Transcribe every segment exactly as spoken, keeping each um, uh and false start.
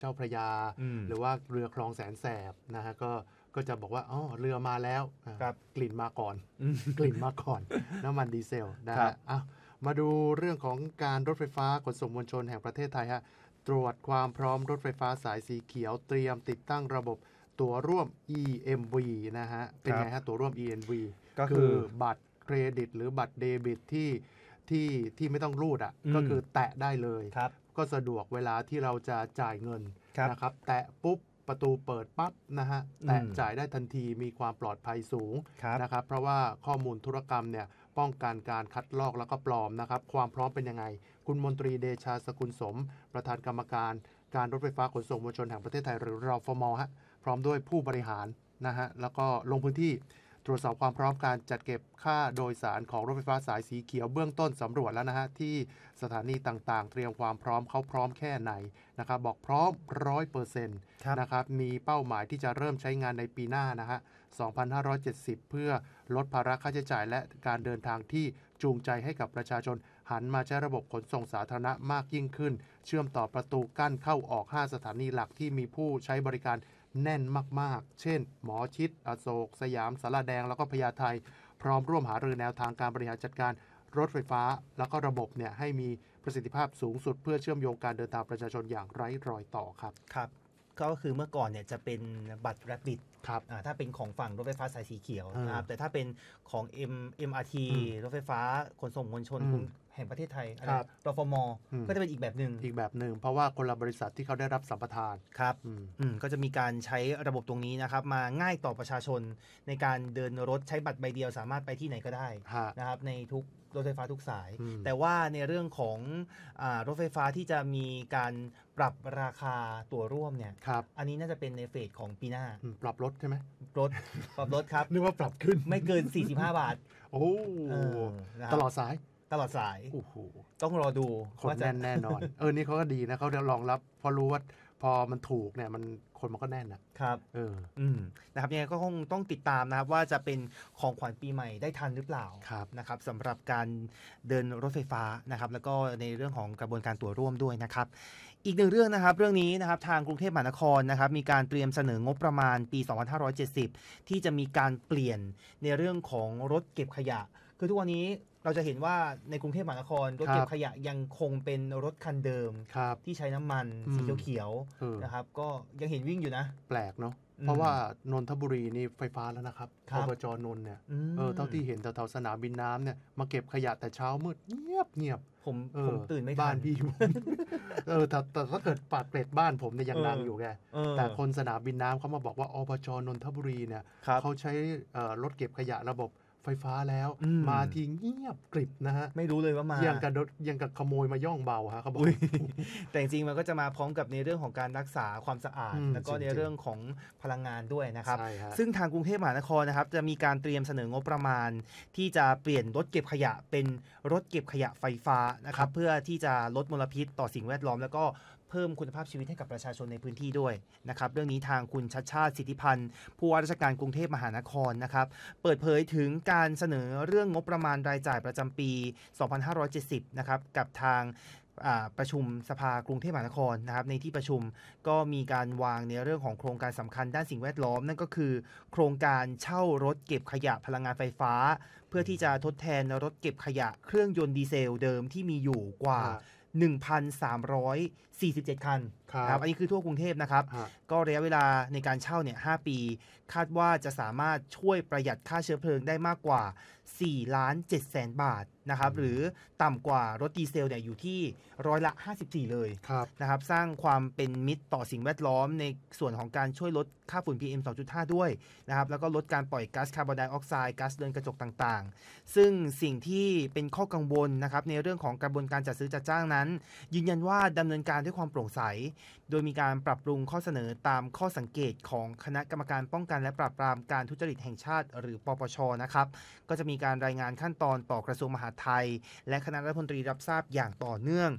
เจ้าพระยาหรือว่าเรือคลองแสนแสบนะฮะก็ก็จะบอกว่าอ๋อเรือมาแล้วกลิ่นมาก่อนกลิ่นมาก่อนน้ำมันดีเซลนะฮะอ่ะมาดูเรื่องของการรถไฟฟ้าขนส่งมวลชนแห่งประเทศไทยฮะตรวจความพร้อมรถไฟฟ้าสายสีเขียวเตรียมติดตั้งระบบตั๋วร่วม อี เอ็ม วี นะฮะเป็นไงฮะตั๋วร่วม อี เอ็ม วี ก็คือบัตรเครดิตหรือบัตรเดบิตที่ที่ที่ไม่ต้องรูดอ่ะก็คือแตะได้เลยก็สะดวกเวลาที่เราจะจ่ายเงินนะครับแตะปุ๊บประตูเปิดปั๊บนะฮะแตะจ่ายได้ทันทีมีความปลอดภัยสูงนะครับเพราะว่าข้อมูลธุรกรรมเนี่ยป้องกันการคัดลอกแล้วก็ปลอมนะครับความพร้อมเป็นยังไงคุณมนตรีเดชาสกุลสมประธานกรรมการการรถไฟฟ้าขนส่งมวลชนแห่งประเทศไทยหรือรฟม.ฮะพร้อมด้วยผู้บริหารนะฮะแล้วก็ลงพื้นที่ตรวจสอบความพร้อมการจัดเก็บค่าโดยสารของรถไฟฟ้าสายสีเขียวเบื้องต้นสำรวจแล้วนะฮะที่สถานีต่างๆเตรียมความพร้อมเขาพร้อมแค่ไหนนะครับบอกพร้อม ร้อยเปอร์เซ็นต์ นะครับมีเป้าหมายที่จะเริ่มใช้งานในปีหน้านะฮะสองพันห้าร้อยเจ็ดสิบเพื่อลดภาระค่าใช้จ่ายและการเดินทางที่จูงใจให้กับประชาชนหันมาใช้ระบบขนส่งสาธารณะมากยิ่งขึ้นเชื่อมต่อประตูกั้นเข้าออกห้าสถานีหลักที่มีผู้ใช้บริการแน่นมากๆเช่นหมอชิดอโศกสยามสารแดงแล้วก็พญาไทพร้อมร่วมหารือแนวทางการบริหารจัดการรถไฟฟ้าแล้วก็ระบบเนี่ยให้มีประสิทธิภาพสูงสุดเพื่อเชื่อมโยงการเดินทางประชาชนอย่างไร้รอยต่อครับครับก็คือเมื่อก่อนเนี่ยจะเป็นบัตรแรปปิดครับถ้าเป็นของฝั่งรถไฟฟ้าสายสีเขียวนะครับแต่ถ้าเป็นของ M เอ็ม อาร์ ที รถไฟฟ้าขนส่งมวลชนแห่งประเทศไทยรฟม.ก็จะเป็นอีกแบบหนึ่งอีกแบบหนึ่งเพราะว่าคนละบริษัทที่เขาได้รับสัมปทานครับก็จะมีการใช้ระบบตรงนี้นะครับมาง่ายต่อประชาชนในการเดินรถใช้บัตรใบเดียวสามารถไปที่ไหนก็ได้นะครับในทุกรถไฟฟ้าทุกสายแต่ว่าในเรื่องของอ่ารถไฟฟ้าที่จะมีการปรับราคาตั๋วร่วมเนี่ยอันนี้น่าจะเป็นในเฟสของปีหน้าปรับลดใช่ไหมรถปรับลดครับนึกว่าปรับขึ้นไม่เกินสี่สิบห้าบาทโอ้ตลอดสายตลอดสายโอ้โหต้องรอดูคนแน่นแน่นอนเออนี่เขาก็ดีนะเขาจะรองรับพอรู้ว่าพอมันถูกเนี่ยมันคนมันก็แน่นนะครับเอออืมนะครับยังไงก็คงต้องติดตามนะครับว่าจะเป็นของขวัญปีใหม่ได้ทันหรือเปล่านะครับสำหรับการเดินรถไฟฟ้านะครับแล้วก็ในเรื่องของกระบวนการตั๋วร่วมด้วยนะครับอีกหนึ่งเรื่องนะครับเรื่องนี้นะครับทางกรุงเทพมหานครนะครับมีการเตรียมเสนองบประมาณปีสองพันห้าร้อยเจ็ดสิบที่จะมีการเปลี่ยนในเรื่องของรถเก็บขยะคือทุกวันนี้เราจะเห็นว่าในกรุงเทพมหานครรถเก็บขยะยังคงเป็นรถคันเดิมที่ใช้น้ำมันสีเขียวๆนะครับก็ยังเห็นวิ่งอยู่นะแปลกเนาะเพราะว่านนทบุรีนี่ไฟฟ้าแล้วนะครับอบจ.นนท์เนี่ยเออเท่าที่เห็นแถวๆสนามบินน้ำเนี่ยมาเก็บขยะแต่เช้ามืดเงียบเงียบผมผมตื่นไม่ทันบ้านพี่เออแต่แต่ถ้าเกิดปากเกร็ดบ้านผมเนี่ยยังดังอยู่แกแต่คนสนามบินน้ำเขามาบอกว่าอบจ.นนทบุรีเนี่ยเขาใช้รถเก็บขยะระบบไฟฟ้าแล้วมาทีเงียบกริบนะฮะไม่รู้เลยว่ามายังกับยังกับขโมยมาย่องเบาฮะเขาบอกแต่จริงๆมันก็จะมาพร้อมกับในเรื่องของการรักษาความสะอาดแล้วก็ในเรื่องของพลังงานด้วยนะครับซึ่งทางกรุงเทพมหานครนะครับจะมีการเตรียมเสนองบประมาณที่จะเปลี่ยนรถเก็บขยะเป็นรถเก็บขยะไฟฟ้านะครับเพื่อที่จะลดมลพิษต่อสิ่งแวดล้อมแล้วก็เพิ่มคุณภาพชีวิตให้กับประชาชนในพื้นที่ด้วยนะครับเรื่องนี้ทางคุณชัชชาติสิทธิพันธ์ผู้ว่าราชการกรุงเทพมหานครนะครับเปิดเผยถึงการเสนอเรื่องงบประมาณรายจ่ายประจำปีสองพันห้าร้อยเจ็ดสิบนะครับกับทางประชุมสภากรุงเทพมหานครนะครับในที่ประชุมก็มีการวางในเรื่องของโครงการสำคัญด้านสิ่งแวดล้อมนั่นก็คือโครงการเช่ารถเก็บขยะพลังงานไฟฟ้าเพื่อที่จะทดแทนรถเก็บขยะเครื่องยนต์ดีเซลเดิมที่มีอยู่กว่าหนึ่งพันสามร้อยสี่สิบเจ็ด คันครับอันนี้คือทั่วกรุงเทพนะครับก็ระยะเวลาในการเช่าเนี่ยห้าปีคาดว่าจะสามารถช่วยประหยัดค่าเชื้อเพลิงได้มากกว่าสี่ล้านเจ็ดแสนบาทนะครับหรือต่ำกว่ารถดีเซลเนี่ยอยู่ที่ร้อยละห้าสิบสี่เลยนะครับสร้างความเป็นมิตรต่อสิ่งแวดล้อมในส่วนของการช่วยลดค่าฝุ่น พี เอ็ม สองจุดห้า ด้วยนะครับแล้วก็ลดการปล่อยก๊าซคาร์บอนไดออกไซด์ก๊าซเรือนกระจกต่างๆซึ่งสิ่งที่เป็นข้อกังวลนะครับในเรื่องของกระบวนการจัดซื้อจัดจ้างนั้นยืนยันว่าดำเนินการด้วยความโปร่งใสโดยมีการปรับปรุงข้อเสนอตามข้อสังเกตของคณะกรรมการป้องกันและปราบปรามการทุจริตแห่งชาติหรือปปช.นะครับก็จะมีการรายงานขั้นตอนต่อกระทรวงมหาดไทยและคณะรัฐมนตรีรับทราบอย่างต่อเนื่อง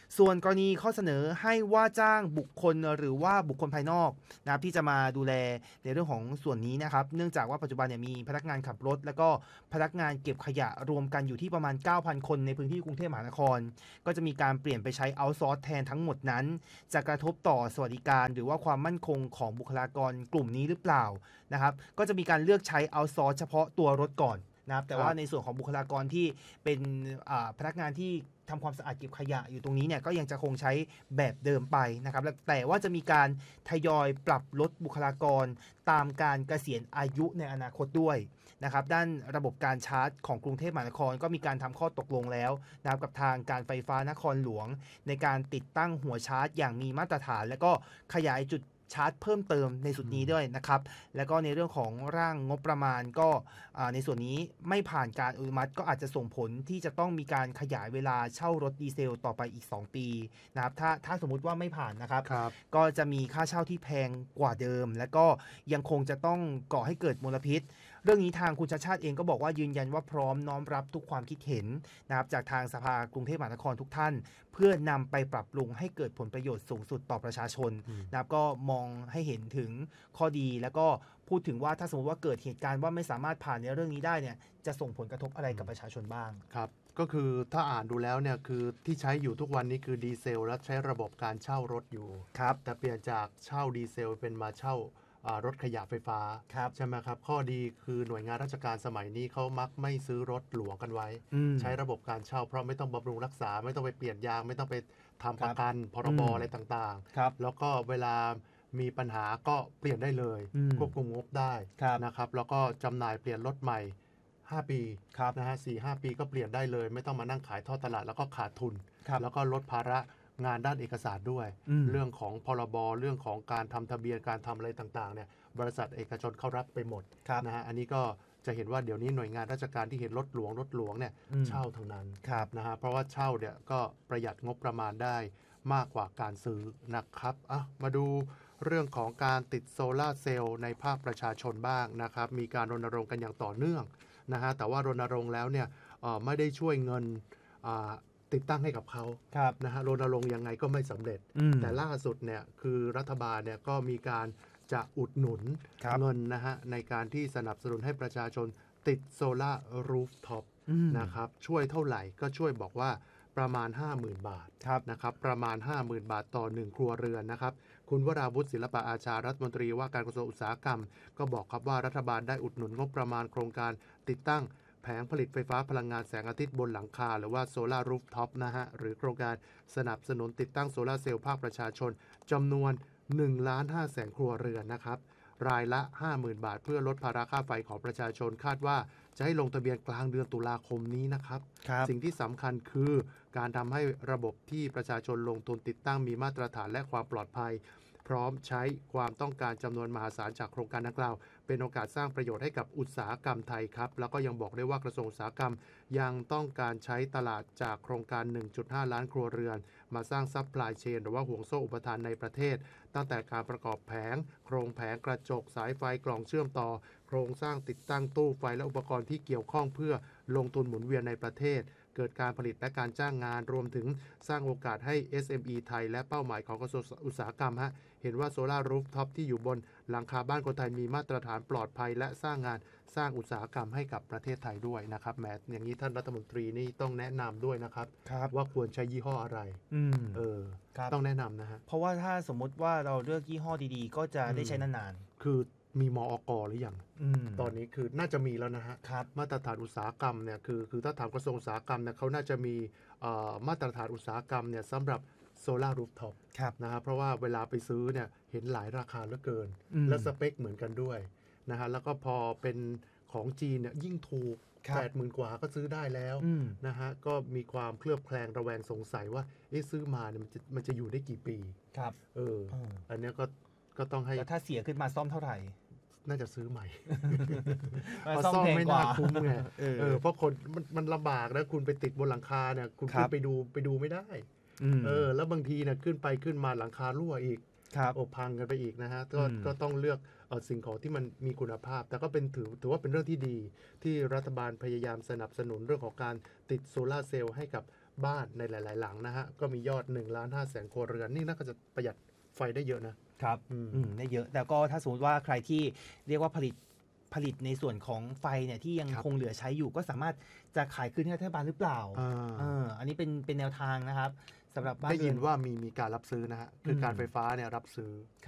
ส่วนกรณีข้อเสนอให้ว่าจ้างบุคคลหรือว่าบุคคลภายนอกนะครับที่จะมาดูแลในเรื่องของส่วนนี้นะครับเนื่องจากว่าปัจจุบันเนี่ยมีพนักงานขับรถแล้วก็พนักงานเก็บขยะรวมกันอยู่ที่ประมาณ เก้าพัน คนในพื้นที่กรุงเทพมหานครก็จะมีการเปลี่ยนไปใช้เอาท์ซอร์สแทนทั้งหมดนั้นจะกระทบต่อสวัสดิการหรือว่าความมั่นคงของบุคลากรกลุ่มนี้หรือเปล่านะครับก็จะมีการเลือกใช้เอาท์ซอร์สเฉพาะตัวรถก่อนนะครับแต่ว่าในส่วนของบุคลากรที่เป็นพนักงานที่ทำความสะอาดเก็บขยะอยู่ตรงนี้เนี่ยก็ยังจะคงใช้แบบเดิมไปนะครับแต่ว่าจะมีการทยอยปรับลดบุคลากรตามการเกษียณอายุในอนาคตด้วยนะครับด้านระบบการชาร์จของกรุงเทพมหานครก็มีการทำข้อตกลงแล้วนะครับกับทางการไฟฟ้านครหลวงในการติดตั้งหัวชาร์จอย่างมีมาตรฐานและก็ขยายจุดชาร์จเพิ่มเติมในสุดนี้ด้วยนะครับแล้วก็ในเรื่องของร่างงบประมาณก็ในส่วนนี้ไม่ผ่านการอนุมัติก็อาจจะส่งผลที่จะต้องมีการขยายเวลาเช่ารถดีเซลต่อไปอีกสองปีนะครับถ้าถ้าสมมุติว่าไม่ผ่านนะครับก็จะมีค่าเช่าที่แพงกว่าเดิมและก็ยังคงจะต้องก่อให้เกิดมลพิษเรื่องนี้ทางคุณชาติชาติเองก็บอกว่ายืนยันว่าพร้อมน้อมรับทุกความคิดเห็นนะครับจากทางสภากรุงเทพมหานครทุกท่านเพื่อนำไปปรับปรุงให้เกิดผลประโยชน์สูงสุดต่อประชาชนนะครับก็มองให้เห็นถึงข้อดีแล้วก็พูดถึงว่าถ้าสมมติว่าเกิดเหตุการณ์ว่าไม่สามารถผ่านในเรื่องนี้ได้เนี่ยจะส่งผลกระทบอะไรกับประชาชนบ้างครับก็คือถ้าอ่านดูแล้วเนี่ยคือที่ใช้อยู่ทุกวันนี้คือดีเซลและใช้ระบบการเช่ารถอยู่ครับแต่เปลี่ยนจากเช่าดีเซลเป็นมาเช่ารถขยะไฟฟ้าใช่ไหมครับข้อดีคือหน่วยงานราชการสมัยนี้เขามักไม่ซื้อรถหลวงกันไว้ใช้ระบบการเช่าเพราะไม่ต้องบำรุงรักษาไม่ต้องไปเปลี่ยนยางไม่ต้องไปทำประกันพรบอะไรต่างๆแล้วก็เวลามีปัญหาก็เปลี่ยนได้เลยควบคุมงบได้นะครับแล้วก็จำหน่ายเปลี่ยนรถใหม่ห้าปีนะฮะ สี่ห้า ปีก็เปลี่ยนได้เลยไม่ต้องมานั่งขายทอดตลาดแล้วก็ขาดทุนแล้วก็ลดภาระงานด้านเอกสารด้วยเรื่องของพรบเรื่องของการทำทะเบียนการทำอะไรต่างๆเนี่ยบริษัทเอกชนเข้ารับไปหมดนะฮะอันนี้ก็จะเห็นว่าเดี๋ยวนี้หน่วยงานราชการที่เห็นรถหลวงรถหลวงเนี่ยเช่าทั้งนั้นนะฮะเพราะว่าเช่าเนี่ยก็ประหยัดงบประมาณได้มากกว่าการซื้อนะครับอ่ะมาดูเรื่องของการติดโซล่าเซลล์ในภาคประชาชนบ้างนะครับมีการรณรงค์กันอย่างต่อเนื่องนะฮะแต่ว่ารณรงค์แล้วเนี่ยไม่ได้ช่วยเงินติดตั้งให้กับเขานะฮะรณรงค์ยังไงก็ไม่สำเร็จแต่ล่าสุดเนี่ยคือรัฐบาลเนี่ยก็มีการจะอุดหนุนเงินนะฮะในการที่สนับสนุนให้ประชาชนติดโซล่ารูฟท็อปนะครับช่วยเท่าไหร่ก็ช่วยบอกว่าประมาณ ห้าหมื่น บาทนะครับประมาณ ห้าหมื่น บาทต่อหนึ่งครัวเรือนนะครับคุณวราวุฒิศิลปอาชารัฐมนตรีว่าการกระทรวงอุตสาหกรรมก็บอกครับว่ารัฐบาลได้อุดหนุนงบประมาณโครงการติดตั้งแผงผลิตไฟฟ้าพลังงานแสงอาทิตย์บนหลังคาหรือว่าโซลารูฟท็อปนะฮะหรือโครงการสนับสนุนติดตั้งโซลาเซลล์ภาคประชาชนจำนวน หนึ่งล้านห้าแสน ครัวเรือนนะครับรายละ ห้าหมื่น บาทเพื่อลดภาระค่าไฟของประชาชนคาดว่าจะให้ลงทะเบียนกลางเดือนตุลาคมนี้นะครับสิ่งที่สำคัญคือการทำให้ระบบที่ประชาชนลงทุนติดตั้งมีมาตรฐานและความปลอดภัยพร้อมใช้ความต้องการจำนวนมหาศาลจากโครงการดังกล่าวเป็นโอกาสสร้างประโยชน์ให้กับอุตสาหกรรมไทยครับแล้วก็ยังบอกได้ว่ากระทรวงอุตสาหกรรมยังต้องการใช้ตลาดจากโครงการ หนึ่งจุดห้า ล้านครัวเรือนมาสร้างซัพพลายเชนหรือว่าห่วงโซ่อุปทานในประเทศตั้งแต่การประกอบแผงโครงแผงกระจกสายไฟกล่องเชื่อมต่อโครงสร้างติดตั้งตู้ไฟและอุปกรณ์ที่เกี่ยวข้องเพื่อลงทุนหมุนเวียนในประเทศเกิดการผลิตและการจ้างงานรวมถึงสร้างโอกาสให้ เอส เอ็ม อี ไทยและเป้าหมายของกระทรวงอุตสาหกรรมฮะเห็นว่าโซลารูฟท็อปที่อยู่บนหลังคาบ้านคนไทยมีมาตรฐานปลอดภัยและสร้างงานสร้างอุตสาหกรรมให้กับประเทศไทยด้วยนะครับแม้อย่างนี้ท่านรัฐมนตรีนี่ต้องแนะนำด้วยนะครับว่าควรใช้ยี่ห้ออะไรเออต้องแนะนำนะฮะเพราะว่าถ้าสมมติว่าเราเลือกยี่ห้อดีๆก็จะได้ใช้นานๆคือมีมอก.หรือยังตอนนี้คือน่าจะมีแล้วนะฮะมาตรฐานอุตสาหกรรมเนี่ยคือคือถ้าถามกระทรวงอุตสาหกรรมเนี่ยเขาน่าจะมีมาตรฐานอุตสาหกรรมเนี่ยสำหรับโซลารูฟท็อปนะฮะเพราะว่าเวลาไปซื้อเนี่ยเห็นหลายราคาเหลือเกินและสเปคเหมือนกันด้วยนะฮะแล้วก็พอเป็นของจีนเนี่ยยิ่งถูก แปดหมื่น กว่าก็ซื้อได้แล้วนะฮะก็มีความเคลือบแคลงระแวงสงสัยว่าเอ๊ะซื้อมาเนี่ยมันจะมันจะอยู่ได้กี่ปีครับเอออันนี้ก็ก็ต้องให้แล้วถ้าเสียขึ้นมาซ่อมเท่าไหร่น่าจะซื้อใหม่เพราะซ่อมไม่น่าคุ้มไงเออเพราะคนมันมันลำบากนะคุณไปติดบนหลังคาเนี่ยคุณขึ้นไปดูไปดูไม่ได้เออแล้วบางทีเนี่ยขึ้นไปขึ้นมาหลังคารั่วอีกโอ้พังกันไปอีกนะฮะก็ก็ต้องเลือกสิ่งของที่มันมีคุณภาพแต่ก็เป็นถือถือว่าเป็นเรื่องที่ดีที่รัฐบาลพยายามสนับสนุนเรื่องของการติดโซลาร์เซลล์ให้กับบ้านในหลายๆหลังนะฮะก็มียอดหนึ่งล้านห้าแสนครัวเรือนนี่น่าจะประหยัดไฟได้เยอะนะครับอืมได้เยอะแต่ก็ถ้าสมมติว่าใครที่เรียกว่าผลิตผลิตในส่วนของไฟเนี่ยที่ยังคงเหลือใช้อยู่ก็สามารถจะขายคืนให้รัฐบาลหรือเปล่าอ่าอันนี้เป็นเป็นแนวทางนะครับสำหรับบ้านได้ยินว่ามีมีการรับซื้อนะฮะคือการไฟฟ้าเนี่ยรับซื้อ